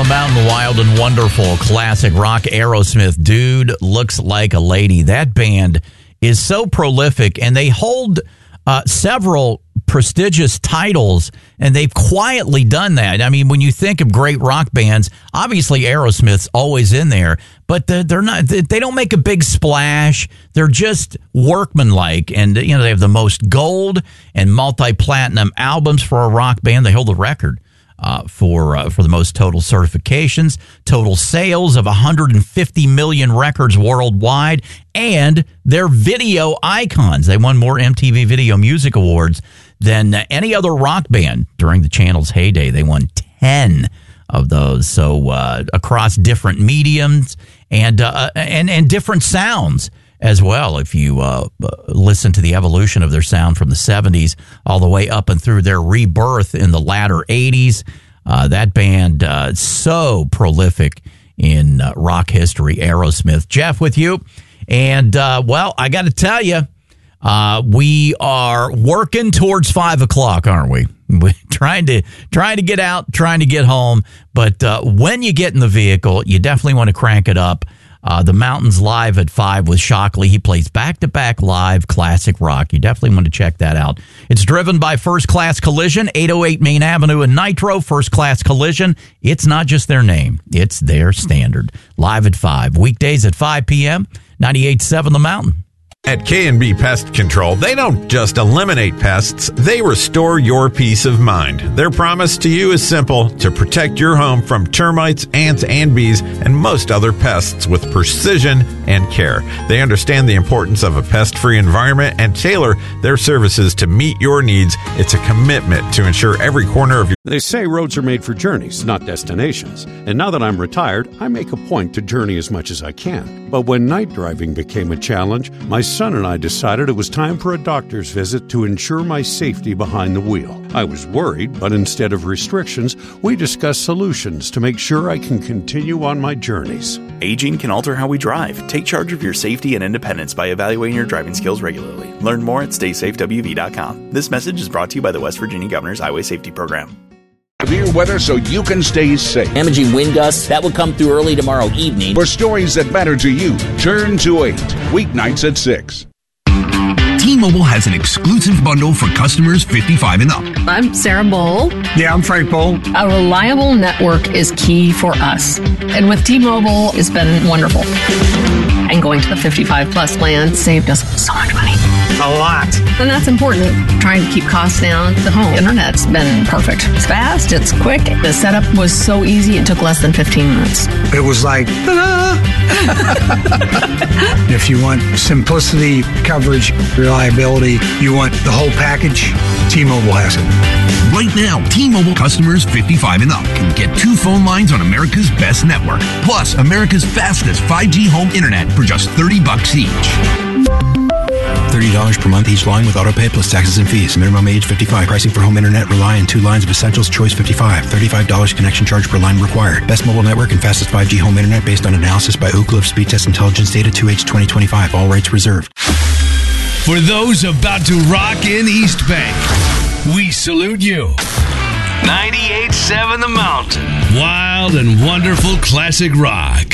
Mountain, wild and wonderful classic rock. Aerosmith, dude looks like a lady. That band is so prolific, and they hold several prestigious titles, and they've quietly done that. I mean, when you think of great rock bands, obviously Aerosmith's always in there, but they're not. They don't make a big splash. They're just workmanlike, and they have the most gold and multi-platinum albums for a rock band. They hold the record for the most total certifications, total sales of 150 million records worldwide, and they're video icons. They won more MTV Video Music Awards than any other rock band during the channel's heyday. They won 10 of those. So across different mediums and different sounds as well. If you listen to the evolution of their sound from the 70s all the way up and through their rebirth in the latter 80s, that band so prolific in rock history, Aerosmith. Jeff with you. And, well, I got to tell you, we are working towards 5 o'clock, aren't we? We're trying to get out, trying to get home. But when you get in the vehicle, you definitely want to crank it up. The Mountains live at 5 with Shockley. He plays back-to-back live classic rock. You definitely want to check that out. It's driven by First Class Collision, 808 Main Avenue in Nitro. First Class Collision. It's not just their name. It's their standard. Live at 5. Weekdays at 5 p.m. 98.7 The Mountain. At K&B Pest Control, they don't just eliminate pests, they restore your peace of mind. Their promise to you is simple: to protect your home from termites, ants, and bees, and most other pests with precision and care. They understand the importance of a pest-free environment and tailor their services to meet your needs. It's a commitment to ensure every corner of your... They say roads are made for journeys, not destinations. And now that I'm retired, I make a point to journey as much as I can. But when night driving became a challenge, my son and I decided it was time for a doctor's visit to ensure my safety behind the wheel. I was worried, but instead of restrictions, we discussed solutions to make sure I can continue on my journeys. Aging can alter how we drive. Take charge of your safety and independence by evaluating your driving skills regularly. Learn more at StaySafeWV.com. This message is brought to you by the West Virginia Governor's Highway Safety Program. Severe weather so you can stay safe. Damaging wind gusts, that will come through early tomorrow evening. For stories that matter to you, turn to 8, weeknights at 6. T-Mobile has an exclusive bundle for customers 55 and up. I'm Sarah Bowl. Yeah, I'm Frank Bowl. A reliable network is key for us. And with T-Mobile, it's been wonderful. And going to the 55 plus plan saved us so much money. A lot. And that's important. Trying to keep costs down. The home internet's been perfect. It's fast, it's quick. The setup was so easy, it took less than 15 minutes. It was like, ta-da! If you want simplicity, coverage, reliability, you want the whole package, T-Mobile has it. Right now, T-Mobile customers 55 and up can get 2 phone lines on America's best network, plus America's fastest 5G home internet for just $30 each. $30 per month each line with autopay plus taxes and fees. Minimum age 55. Pricing for home internet rely on 2 lines of Essentials Choice 55. $35 connection charge per line required. Best mobile network and fastest 5G home internet based on analysis by Ookla of Speed Test Intelligence data 2H 2025. All rights reserved. For those about to rock in East Bay, we salute you. 98.7 The Mountain. Wild and wonderful classic rock.